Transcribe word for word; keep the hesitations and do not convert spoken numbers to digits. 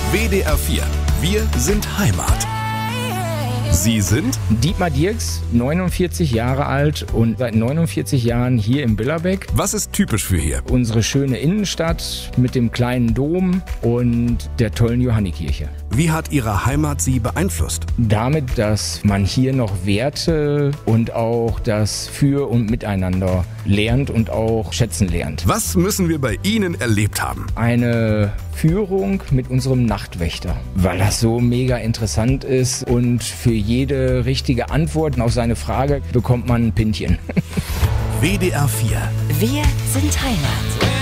W D R vier. Wir sind Heimat. Sie sind Dietmar Dirks, neunundvierzig Jahre alt und seit neunundvierzig Jahren hier in Billerbeck. Was ist typisch für hier? Unsere schöne Innenstadt mit dem kleinen Dom und der tollen Johannekirche. Wie hat Ihre Heimat Sie beeinflusst? Damit, dass man hier noch Werte und auch das Für- und Miteinander lernt und auch schätzen lernt. Was müssen wir bei Ihnen erlebt haben? Eine Führung mit unserem Nachtwächter, weil das so mega interessant ist und für jede richtige Antwort auf seine Frage bekommt man ein Pinchen. W D R vier. Wir sind Heimat.